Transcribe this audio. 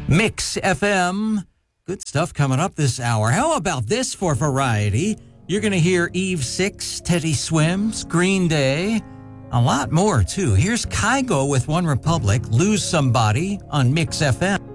Mix FM. Good stuff coming up this hour. How about this for variety? You're going to hear Eve 6, Teddy Swims, Green Day, a lot more, too. Here's Kygo with One Republic, Lose Somebody on Mix FM.